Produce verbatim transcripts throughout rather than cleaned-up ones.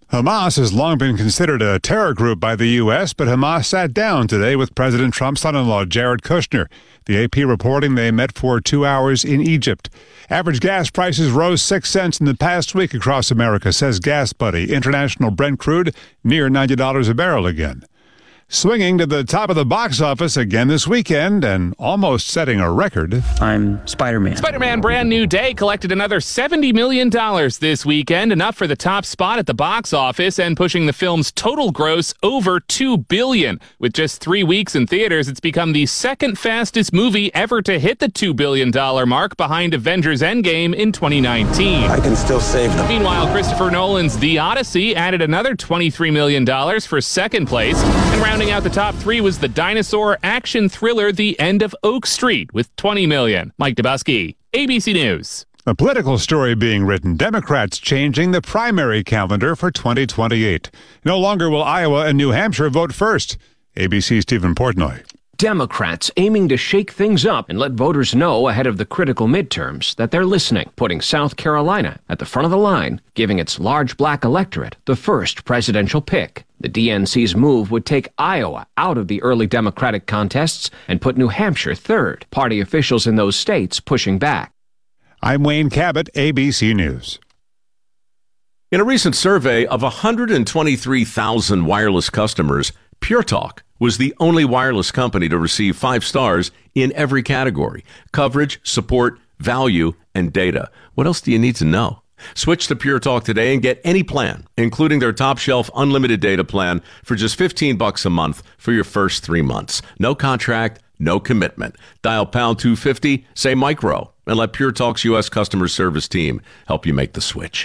Hamas has long been considered a terror group by the U S, but Hamas sat down today with President Trump's son-in-law, Jared Kushner. The A P reporting they met for two hours in Egypt. Average gas prices rose six cents in the past week across America, says GasBuddy. International Brent crude near ninety dollars a barrel again. Swinging to the top of the box office again this weekend and almost setting a record. I'm Spider-Man. Spider-Man Brand New Day collected another seventy million dollars this weekend, enough for the top spot at the box office and pushing the film's total gross over two billion dollars. With just three weeks in theaters, it's become the second fastest movie ever to hit the two billion dollars mark, behind Avengers Endgame in twenty nineteen. I can still save them. Meanwhile, Christopher Nolan's The Odyssey added another twenty-three million dollars for second place, and rounding out the top three was the dinosaur action thriller The End of Oak Street with twenty million dollars. Mike Dubusky, A B C News. A political story being written. Democrats changing the primary calendar for twenty twenty-eight. No longer will Iowa and New Hampshire vote first. A B C's Stephen Portnoy. Democrats aiming to shake things up and let voters know ahead of the critical midterms that they're listening, putting South Carolina at the front of the line, giving its large black electorate the first presidential pick. The D N C's move would take Iowa out of the early Democratic contests and put New Hampshire third. Party officials in those states pushing back. I'm Wayne Cabot, A B C News. In a recent survey of one hundred twenty-three thousand wireless customers, Pure Talk was the only wireless company to receive five stars in every category: coverage, support, value, and data. What else do you need to know? Switch to Pure Talk today and get any plan, including their top shelf unlimited data plan, for just fifteen bucks a month for your first three months. No contract, no commitment. Dial pound two fifty, say micro, and let Pure Talk's U S customer service team help you make the switch.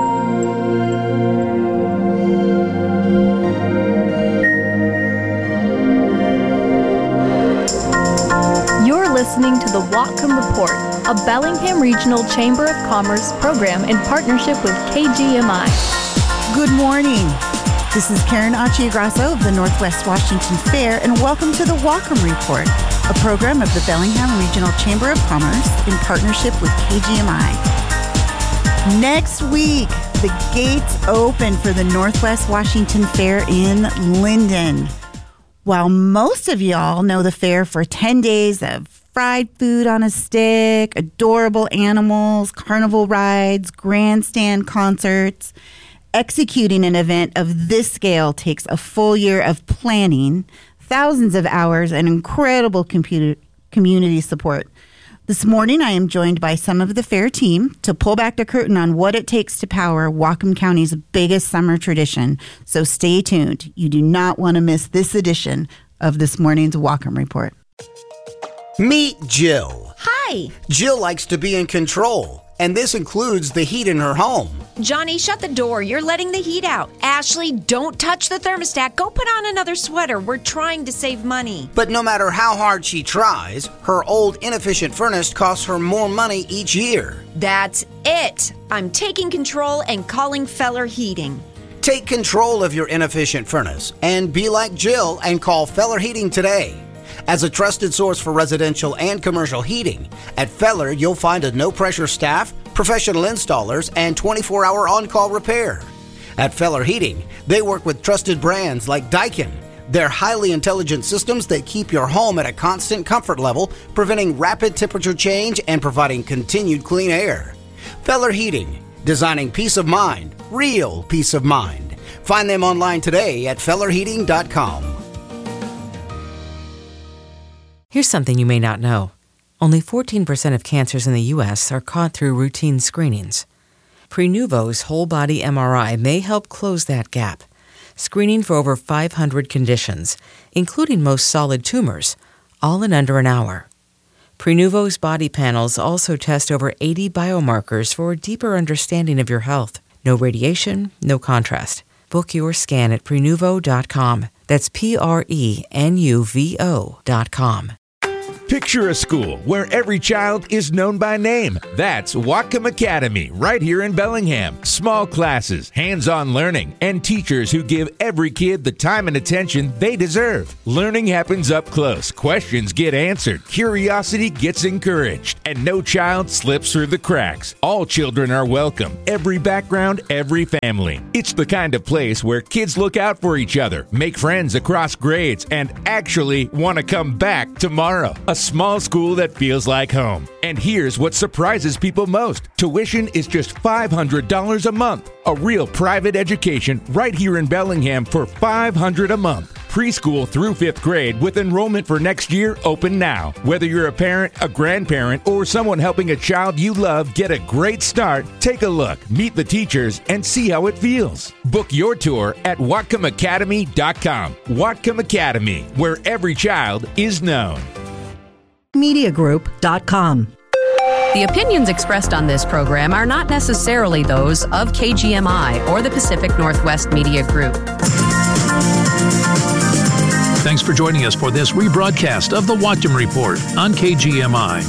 Listening to the Whatcom Report, a Bellingham Regional Chamber of Commerce program in partnership with K G M I. Good morning. This is Karen Acciagrasso of the Northwest Washington Fair, and welcome to the Whatcom Report, a program of the Bellingham Regional Chamber of Commerce in partnership with K G M I. Next week, the gates open for the Northwest Washington Fair in Linden. While most of y'all know the fair for ten days of fried food on a stick, adorable animals, carnival rides, grandstand concerts, executing an event of this scale takes a full year of planning, thousands of hours, and incredible computer, community support. This morning, I am joined by some of the fair team to pull back the curtain on what it takes to power Whatcom County's biggest summer tradition. So stay tuned. You do not want to miss this edition of this morning's Whatcom Report. Meet Jill. Hi. Jill likes to be in control, and this includes the heat in her home. Johnny, shut the door. You're letting the heat out. Ashley, don't touch the thermostat. Go put on another sweater. We're trying to save money. But no matter how hard she tries, her old inefficient furnace costs her more money each year. That's it. I'm taking control and calling Feller Heating. Take control of your inefficient furnace and be like Jill and call Feller Heating today. As a trusted source for residential and commercial heating, at Feller you'll find a no-pressure staff, professional installers, and twenty-four hour on-call repair. At Feller Heating, they work with trusted brands like Daikin. They're highly intelligent systems that keep your home at a constant comfort level, preventing rapid temperature change and providing continued clean air. Feller Heating, designing peace of mind, real peace of mind. Find them online today at feller heating dot com. Here's something you may not know. Only fourteen percent of cancers in the U S are caught through routine screenings. Prenuvo's whole-body M R I may help close that gap, screening for over five hundred conditions, including most solid tumors, all in under an hour. Prenuvo's body panels also test over eighty biomarkers for a deeper understanding of your health. No radiation, no contrast. Book your scan at prenuvo dot com. That's P R E N U V O dot com. Picture a school where every child is known by name. That's Whatcom Academy, right here in Bellingham. Small classes, hands-on learning, and teachers who give every kid the time and attention they deserve. Learning happens up close. Questions get answered. Curiosity gets encouraged. And no child slips through the cracks. All children are welcome. Every background, every family. It's the kind of place where kids look out for each other, make friends across grades, and actually want to come back tomorrow. A small school that feels like home. And here's what surprises people most. Tuition is just five hundred dollars a month. A real private education right here in Bellingham for five hundred dollars a month. Preschool through fifth grade with enrollment for next year open now. Whether you're a parent, a grandparent, or someone helping a child you love get a great start, take a look, meet the teachers, and see how it feels. Book your tour at Whatcom Academy dot com. Whatcom Academy, where every child is known. media group dot com. The opinions expressed on this program are not necessarily those of K G M I or the Pacific Northwest Media Group. Thanks for joining us for this rebroadcast of the Whatcom Report on K G M I.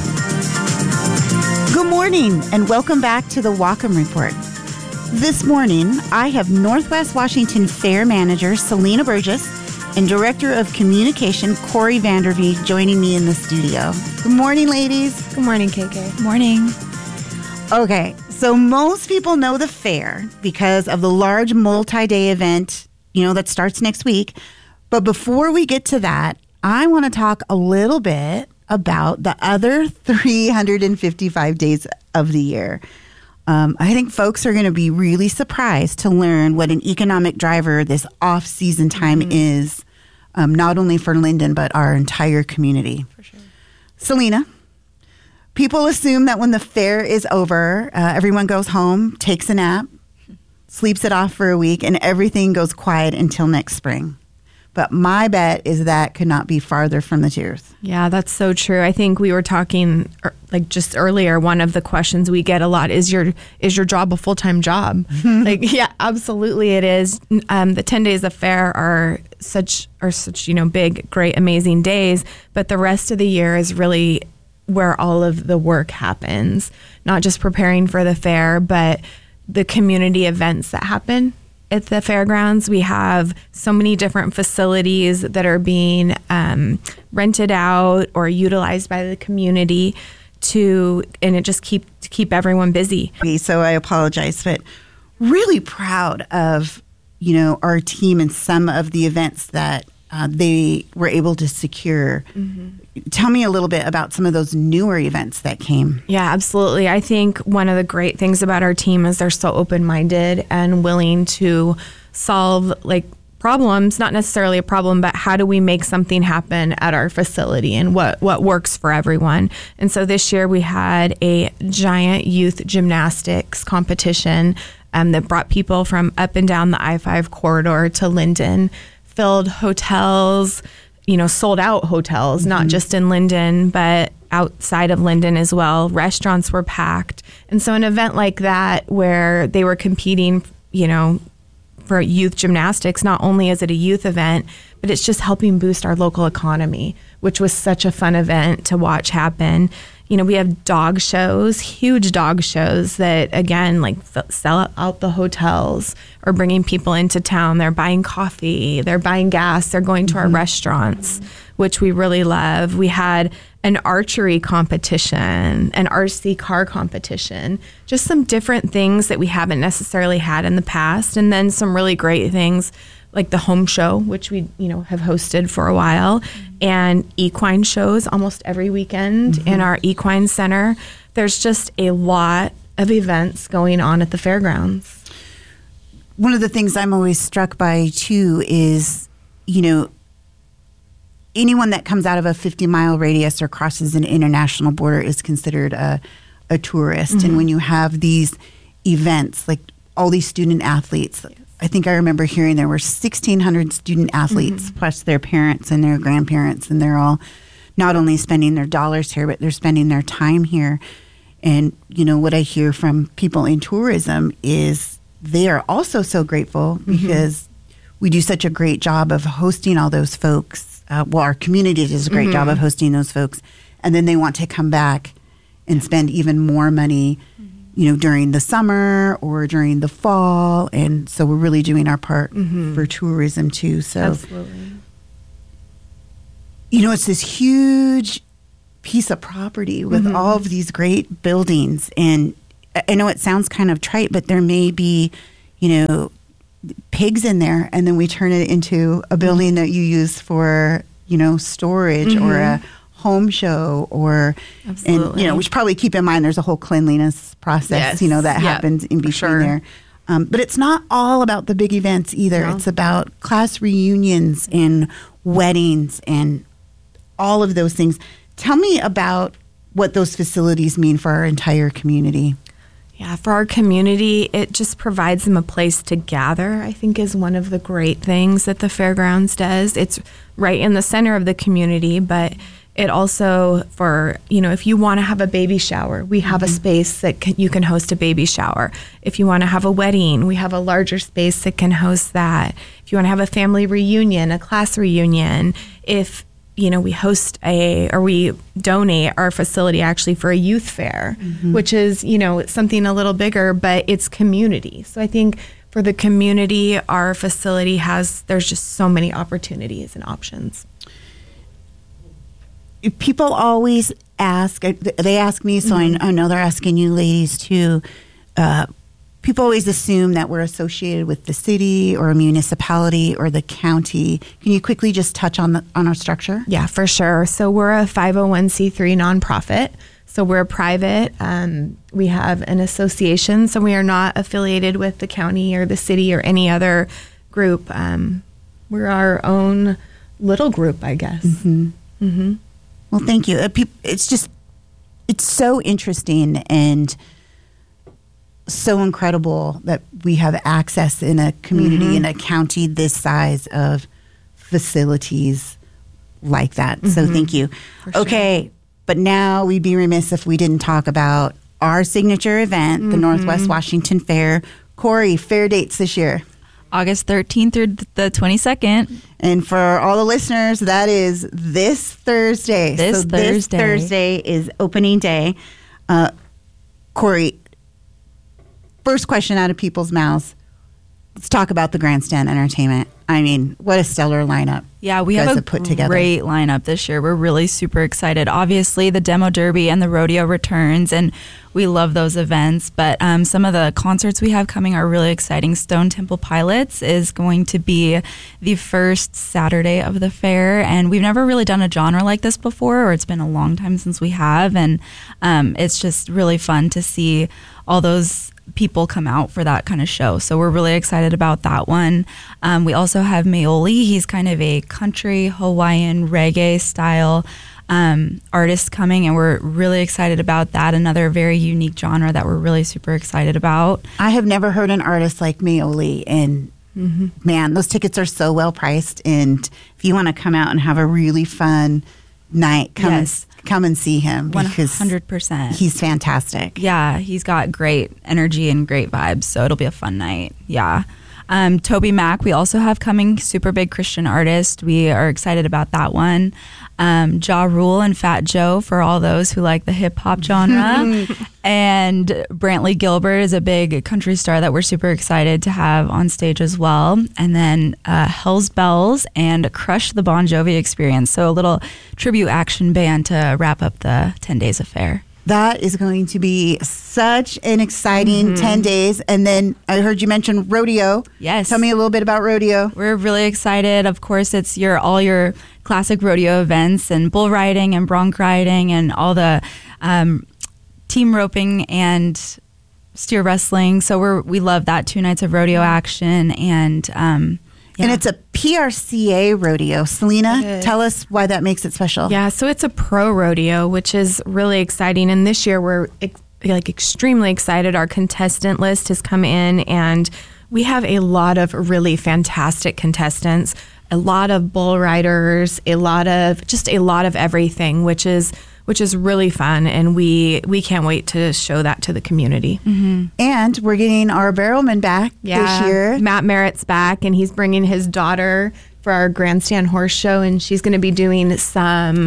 Good morning and welcome back to the Whatcom Report. This morning, I have Northwest Washington Fair Manager Selena Burgess and Director of Communication Corey Vandervee joining me in the studio. Good morning, ladies. Good morning, K K. Good morning. Okay, so most people know the fair because of the large multi-day event, you know, that starts next week. But before we get to that, I want to talk a little bit about the other three hundred fifty-five days of the year. Um, I think folks are going to be really surprised to learn what an economic driver this off-season time mm-hmm. is, um, not only for Linden, but our entire community. For sure. Selena, people assume that when the fair is over, uh, everyone goes home, takes a nap, sleeps it off for a week, and everything goes quiet until next spring. But my bet is that could not be farther from the truth. Yeah, that's so true. I think we were talking like just earlier. One of the questions we get a lot is your is your job a full time job? Like, yeah, absolutely, it is. Um, the ten days of fair are such are such you know big, great, amazing days. But the rest of the year is really where all of the work happens. Not just preparing for the fair, but the community events that happen at the fairgrounds. We have so many different facilities that are being um, rented out or utilized by the community to, and it just keep to keep everyone busy. So I apologize, but really proud of, you know, our team and some of the events that uh, they were able to secure. Mm-hmm. Tell me a little bit about some of those newer events that came. Yeah, absolutely. I think one of the great things about our team is they're so open-minded and willing to solve like problems, not necessarily a problem, but how do we make something happen at our facility and what, what works for everyone. And so this year we had a giant youth gymnastics competition um, that brought people from up and down the I five corridor to Linden, filled hotels, you know, sold out hotels, mm-hmm. not just in Linden, but outside of Linden as well. Restaurants were packed. And so an event like that where they were competing, you know, for youth gymnastics, not only is it a youth event, but it's just helping boost our local economy, which was such a fun event to watch happen. You know, we have dog shows, huge dog shows that, again, like f- sell out the hotels or bringing people into town. They're buying coffee, they're buying gas, they're going to mm-hmm. our restaurants, which we really love. We had an archery competition, an R C car competition, just some different things that we haven't necessarily had in the past. And then some really great things like the home show, which we, you know, have hosted for a while, mm-hmm. and equine shows almost every weekend mm-hmm. in our equine center. There's just a lot of events going on at the fairgrounds. One of the things I'm always struck by too is, you know, anyone that comes out of a fifty mile radius or crosses an international border is considered a, a tourist. Mm-hmm. And when you have these events, like all these student athletes, yes. I think I remember hearing there were sixteen hundred student athletes mm-hmm. plus their parents and their grandparents, and they're all not only spending their dollars here, but they're spending their time here. And, you know, what I hear from people in tourism is they are also so grateful mm-hmm. because we do such a great job of hosting all those folks. Uh, well, our community does a great mm-hmm. job of hosting those folks. and then they want to come back and spend even more money, you know, during the summer or during the fall. And so we're really doing our part mm-hmm. for tourism too. So, absolutely. You know, it's this huge piece of property with mm-hmm. all of these great buildings. And I know it sounds kind of trite, but there may be, you know, pigs in there, and then we turn it into a building that you use for, you know, storage mm-hmm. or a home show, or Absolutely. And you know, we should probably keep in mind there's a whole cleanliness process, yes. you know, that yep. happens in between sure. there. Um, but it's not all about the big events either. No. It's about class reunions and weddings and all of those things. Tell me about what those facilities mean for our entire community. Yeah, for our community, it just provides them a place to gather, I think, is one of the great things that the fairgrounds does. It's right in the center of the community, but it also, for, you know, if you want to have a baby shower, we have mm-hmm. a space that can, you can host a baby shower. If you want to have a wedding, we have a larger space that can host that. If you want to have a family reunion, a class reunion, if you know, we host a, or we donate our facility actually for a youth fair, mm-hmm. which is, you know, something a little bigger, but it's community. So I think for the community, our facility has, there's just so many opportunities and options. People always ask, they ask me, so mm-hmm. I know they're asking you ladies too, uh, people always assume that we're associated with the city or a municipality or the county. Can you quickly just touch on the, on our structure? Yeah, for sure. So we're a five oh one c three nonprofit. So we're private. Um, we have an association, so we are not affiliated with the county or the city or any other group. Um, we're our own little group, I guess. Mm-hmm. Mm-hmm. Well, thank you. It's just, it's so interesting and so incredible that we have access in a community, mm-hmm. in a county this size of facilities like that. Mm-hmm. So thank you. Sure. Okay, but now we'd be remiss if we didn't talk about our signature event, mm-hmm. the Northwest Washington Fair. Corey, fair dates this year? August thirteenth through the twenty-second. And for all the listeners, that is this Thursday. This so Thursday. This Thursday is opening day. Uh, Corey, first question out of people's mouths. Let's talk about the Grandstand Entertainment. I mean, what a stellar lineup. Yeah, we have a have put together. great lineup this year. We're really super excited. Obviously, the Demo Derby and the Rodeo returns, and we love those events. But um, some of the concerts we have coming are really exciting. Stone Temple Pilots is going to be the first Saturday of the fair, and we've never really done a genre like this before, or it's been a long time since we have, and um, it's just really fun to see all those people come out for that kind of show. So we're really excited about that one. Um, we also have Maoli. He's kind of a country, Hawaiian, reggae style um, artist coming, and we're really excited about that. Another very unique genre that we're really super excited about. I have never heard an artist like Maoli, and mm-hmm. man, those tickets are so well priced. And if you want to come out and have a really fun night, come yes. and come and see him, because one hundred percent. He's fantastic. Yeah, he's got great energy and great vibes, so it'll be a fun night. Yeah. Um, Toby Mac, we also have coming, super big Christian artist. We are excited about that one. Um, Ja Rule and Fat Joe for all those who like the hip hop genre. And Brantley Gilbert is a big country star that we're super excited to have on stage as well. And then uh, Hell's Bells and Crush the Bon Jovi Experience. So a little tribute action band to wrap up the ten days of fair. That is going to be such an exciting mm-hmm. ten days. And then I heard you mention rodeo. Yes. Tell me a little bit about rodeo. We're really excited. Of course, it's your all your classic rodeo events and bull riding and bronc riding and all the um, team roping and steer wrestling. So we're we love that. Two nights of rodeo action. And um, yeah. And it's a P R C A rodeo. Selena, tell us why that makes it special. Yeah, so it's a pro rodeo, which is really exciting. And this year we're ex- like extremely excited. Our contestant list has come in, and we have a lot of really fantastic contestants, a lot of bull riders, a lot of just a lot of everything, which is which is really fun, and we we can't wait to show that to the community. Mm-hmm. And we're getting our barrelman back yeah, this year. Matt Merritt's back, and he's bringing his daughter for our grandstand horse show, and she's going to be doing some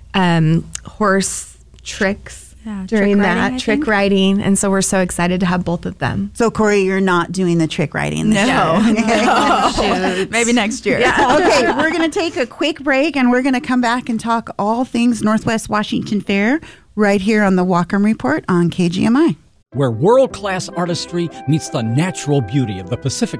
um, horse tricks. Yeah, during trick that riding, I trick think. riding, and so we're so excited to have both of them. So, Corey, you're not doing the trick riding this No. year. No. Maybe next year. Yeah. Okay, we're going to take a quick break, and we're going to come back and talk all things Northwest Washington Fair right here on the Whatcom Report on K G M I. Where world-class artistry meets the natural beauty of the Pacific